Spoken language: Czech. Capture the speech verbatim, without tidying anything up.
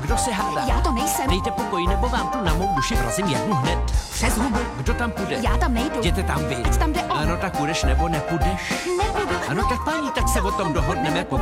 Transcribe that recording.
Kdo se hádá? Já to nejsem. Dejte pokoj, nebo vám tu na mou duši vrazím jednu hned. Přes hubu. Kdo tam půjde? Já tam nejdu. Jděte tam vy. Ať tam jde on. Ano, tak půjdeš nebo nepůjdeš? Nebudu. Ano, tak paní, tak se o tom dohodneme po